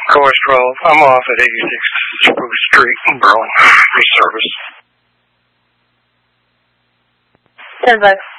Course 12. I'm off at 86 Spruce Street in Berlin. Free service. 10-5.